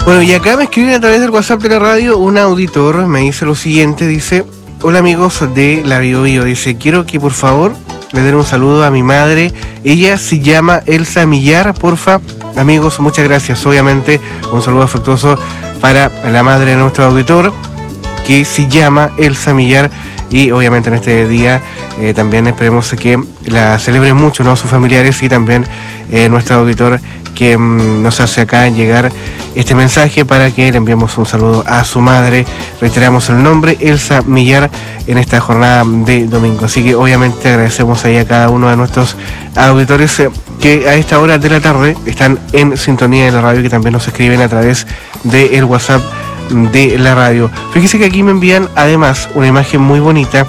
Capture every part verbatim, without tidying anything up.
Bueno, y acá me escriben a través del WhatsApp de la radio un auditor, me dice lo siguiente, dice: hola amigos de La Bio Bio, dice, quiero que por favor le den un saludo a mi madre, ella se llama Elsa Millar, porfa, amigos, muchas gracias, obviamente un saludo afectuoso para la madre de nuestro auditor, que se llama Elsa Millar, y obviamente en este día eh, también esperemos que la celebren mucho, ¿no?, sus familiares, y también eh, nuestro auditor que mm, nos hace acá llegar este mensaje para que le enviemos un saludo a su madre. Reiteramos el nombre, Elsa Millar, en esta jornada de domingo. Así que obviamente agradecemos ahí a cada uno de nuestros auditores eh, que a esta hora de la tarde están en sintonía de la radio, que también nos escriben a través del WhatsApp de la radio. Fíjese que aquí me envían además una imagen muy bonita.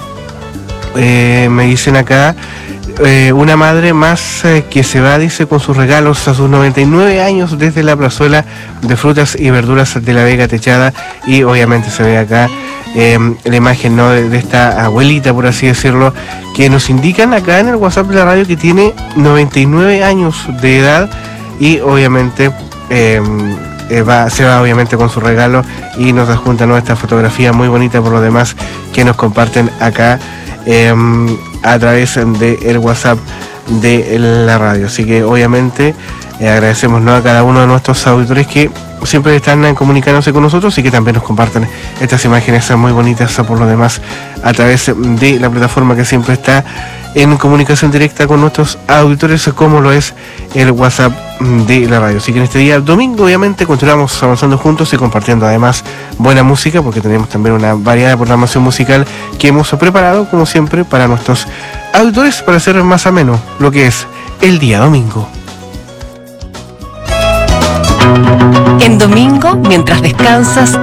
Eh, me dicen acá, eh, una madre más eh, que se va, dice, con sus regalos a sus noventa y nueve años desde la plazuela de frutas y verduras de la Vega Techada, y obviamente se ve acá eh, la imagen, ¿no?, de, de esta abuelita, por así decirlo, que nos indican acá en el WhatsApp de la radio que tiene noventa y nueve años de edad, y obviamente eh, eh, va, se va obviamente con su regalo, y nos adjunta, ¿no?, esta fotografía muy bonita por lo demás que nos comparten acá Eh, a través del WhatsApp de la radio. Así que obviamente eh, agradecemos, ¿no?, a cada uno de nuestros auditores que siempre están comunicándose con nosotros y que también nos comparten estas imágenes muy bonitas por lo demás a través de la plataforma que siempre está en comunicación directa con nuestros auditores, como lo es el WhatsApp de la radio. Así que en este día domingo obviamente continuamos avanzando juntos y compartiendo además buena música, porque tenemos también una variedad de programación musical que hemos preparado como siempre para nuestros auditores, para hacer más ameno lo que es el día domingo. En domingo, mientras descansas,